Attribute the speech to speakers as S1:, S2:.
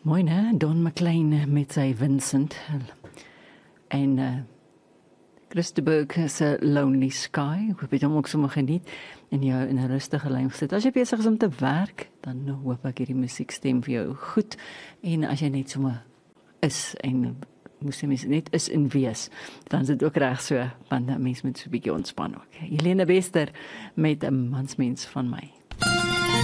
S1: Mooi, né? Don McLean met sy Vincent. En Chris de Burgh se Lonely Sky. Ek hoop jy hom ook sommer geniet en jou in 'n rustige lyn gesit. As jy besig is om te werk, dan hoop ek hierdie musiekstem vir jou goed. En as jy net sommer is en moes jy net is en wees, dan is dit ook reg so, want 'n mens moet so 'n bietjie ontspan ook. Helene Wester met 'n mansmens van my.